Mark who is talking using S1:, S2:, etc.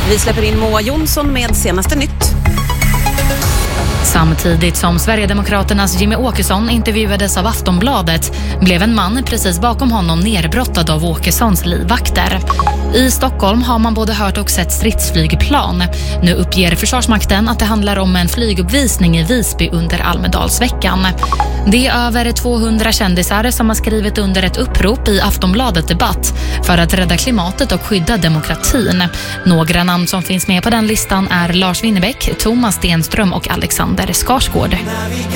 S1: Vi släpper in Moa Jonsson med senaste nytt.
S2: Samtidigt som Sverigedemokraternas Jimmy Åkesson intervjuades av Aftonbladet blev en man precis bakom honom nerbrottad av Åkessons livvakter. I Stockholm har man både hört och sett stridsflygplan. Nu uppger Försvarsmakten att det handlar om en flyguppvisning i Visby under Almedalsveckan. Det är över 200 kändisar som har skrivit under ett upprop i Aftonbladet Debatt för att rädda klimatet och skydda demokratin. Några namn som finns med på den listan är Lars Winnerbäck, Thomas Stenström och Alexander Skarsgård.